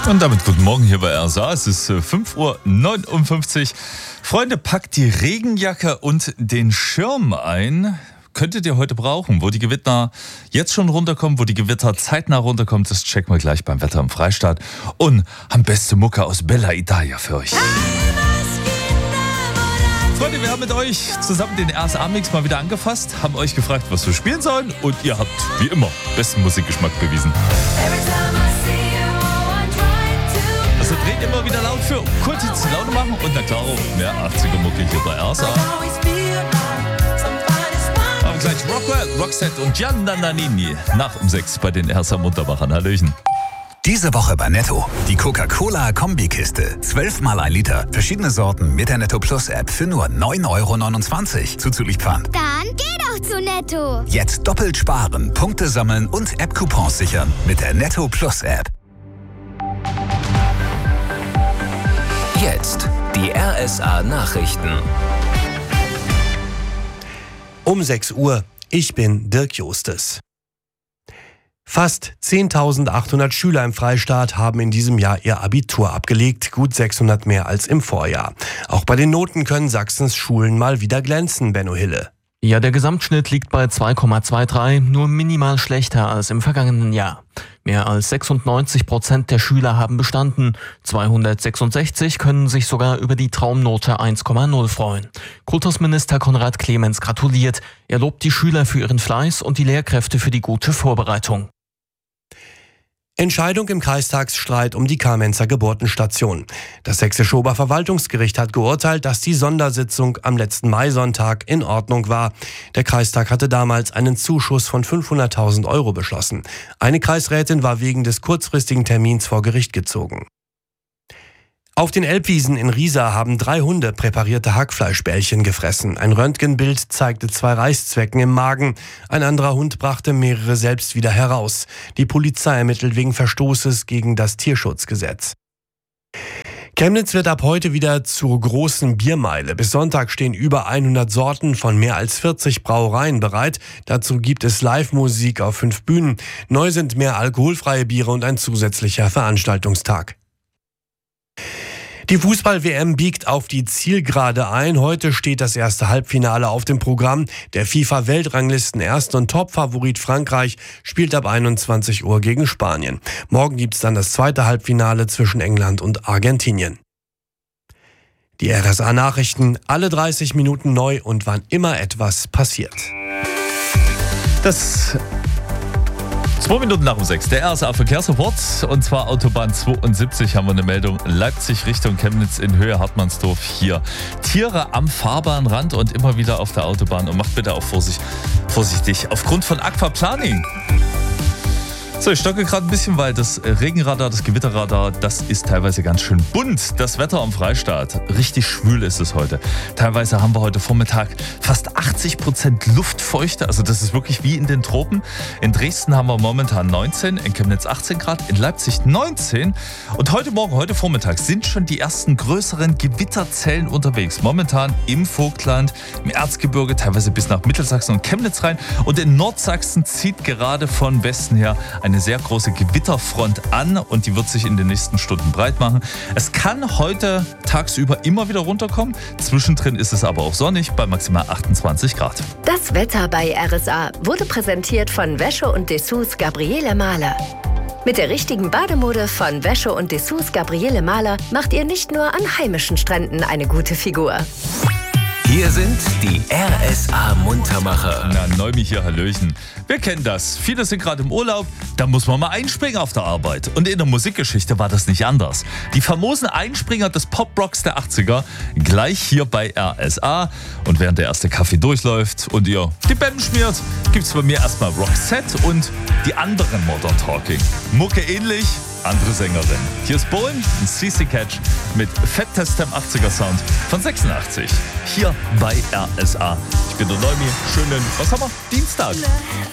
Und damit guten Morgen hier bei RSA. Es ist 5:59 Uhr. Freunde, packt die Regenjacke und den Schirm ein. Könntet ihr heute brauchen. Wo die Gewitter jetzt schon runterkommen, wo die Gewitter zeitnah runterkommen, das checken wir gleich beim Wetter im Freistaat. Und haben beste Mucke aus Bella Italia für euch. Freunde, wir haben mit euch zusammen den RSA-Mix mal wieder angefasst, haben euch gefragt, was wir spielen sollen, und ihr habt, wie immer, besten Musikgeschmack bewiesen. Also dreht immer wieder laut für kurz ins Laune machen und na klar auch mehr 80er-Mucke hier bei RSA. Aber gleich Rockwell, Roxette und Gianna Nannini nach um 6 bei den RSA Muntermachern. Hallöchen. Diese Woche bei Netto. Die Coca-Cola Kombikiste. 12 mal 1 Liter. Verschiedene Sorten mit der Netto Plus App für nur 9,29 € zuzüglich Pfand. Dann geh doch zu Netto. Jetzt doppelt sparen, Punkte sammeln und App-Coupons sichern mit der Netto Plus App. Jetzt die RSA Nachrichten. Um 6 Uhr. Ich bin Dirk Justes. Fast 10.800 Schüler im Freistaat haben in diesem Jahr ihr Abitur abgelegt, gut 600 mehr als im Vorjahr. Auch bei den Noten können Sachsens Schulen mal wieder glänzen, Benno Hille. Ja, der Gesamtschnitt liegt bei 2,23, nur minimal schlechter als im vergangenen Jahr. Mehr als 96% der Schüler haben bestanden. 266 können sich sogar über die Traumnote 1,0 freuen. Kultusminister Konrad Clemens gratuliert. Er lobt die Schüler für ihren Fleiß und die Lehrkräfte für die gute Vorbereitung. Entscheidung im Kreistagsstreit um die Kamenzer Geburtenstation. Das Sächsische Oberverwaltungsgericht hat geurteilt, dass die Sondersitzung am letzten Maisonntag in Ordnung war. Der Kreistag hatte damals einen Zuschuss von 500.000 € beschlossen. Eine Kreisrätin war wegen des kurzfristigen Termins vor Gericht gezogen. Auf den Elbwiesen in Riesa haben 3 Hunde präparierte Hackfleischbällchen gefressen. Ein Röntgenbild zeigte 2 Reißzwecken im Magen. Ein anderer Hund brachte mehrere selbst wieder heraus. Die Polizei ermittelt wegen Verstoßes gegen das Tierschutzgesetz. Chemnitz wird ab heute wieder zur großen Biermeile. Bis Sonntag stehen über 100 Sorten von mehr als 40 Brauereien bereit. Dazu gibt es Live-Musik auf 5 Bühnen. Neu sind mehr alkoholfreie Biere und ein zusätzlicher Veranstaltungstag. Die Fußball-WM biegt auf die Zielgerade ein. Heute steht das erste Halbfinale auf dem Programm. Der FIFA-Weltranglisten-Erst- und Top-Favorit Frankreich spielt ab 21 Uhr gegen Spanien. Morgen gibt's dann das zweite Halbfinale zwischen England und Argentinien. Die RSA-Nachrichten, alle 30 Minuten neu und wann immer etwas passiert. Das 2 Minuten nach um 6. Der RSA-Verkehrsreport, und zwar Autobahn 72 haben wir eine Meldung. Leipzig Richtung Chemnitz in Höhe Hartmannsdorf hier. Tiere am Fahrbahnrand und immer wieder auf der Autobahn, und macht bitte auch vorsichtig aufgrund von Aquaplaning. So, ich stocke gerade ein bisschen, weil das Regenradar, das Gewitterradar, das ist teilweise ganz schön bunt. Das Wetter am Freistaat, richtig schwül ist es heute. Teilweise haben wir heute Vormittag fast 80% Luftfeuchte, also das ist wirklich wie in den Tropen. In Dresden haben wir momentan 19, in Chemnitz 18 Grad, in Leipzig 19. Und heute Vormittag sind schon die ersten größeren Gewitterzellen unterwegs. Momentan im Vogtland, im Erzgebirge, teilweise bis nach Mittelsachsen und Chemnitz rein. Und in Nordsachsen zieht gerade von Westen her eine sehr große Gewitterfront an, und die wird sich in den nächsten Stunden breit machen. Es kann heute tagsüber immer wieder runterkommen. Zwischendrin ist es aber auch sonnig bei maximal 28 Grad. Das Wetter bei RSA wurde präsentiert von Wäsche und Dessous Gabriele Mahler. Mit der richtigen Bademode von Wäsche und Dessous Gabriele Mahler macht ihr nicht nur an heimischen Stränden eine gute Figur. Hier sind die RSA Muntermacher. Na, Neumi hier, Hallöchen. Wir kennen das. Viele sind gerade im Urlaub, da muss man mal einspringen auf der Arbeit. Und in der Musikgeschichte war das nicht anders. Die famosen Einspringer des Pop-Rocks der 80er, gleich hier bei RSA. Und während der erste Kaffee durchläuft und ihr die Bämme schmiert, gibt's bei mir erstmal Roxette und die anderen Modern Talking. Mucke ähnlich, andere Sängerin. Hier ist Bohlen und CC Catch mit Fetttestem 80er Sound von 86. Hier bei RSA. Ich bin der Neumi. Schönen, was haben wir? Dienstag.